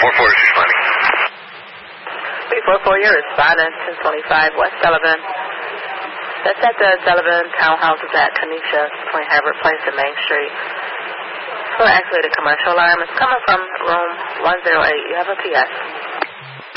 440 responding. 344, you're responding, 1025 West Sullivan. That's at the Sullivan Townhouses at Kenesha between Herbert Place and Main Street. For activated commercial alarm, it's coming from room 108. You have a PS.